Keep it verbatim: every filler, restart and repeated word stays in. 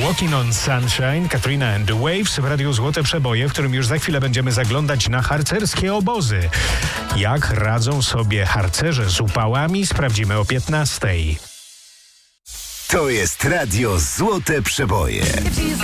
Walking on Sunshine, Katrina and the Waves w Radiu Złote Przeboje, w którym już za chwilę będziemy zaglądać na harcerskie obozy. Jak radzą sobie harcerze z upałami, sprawdzimy o piętnastej. To jest Radio Złote Przeboje.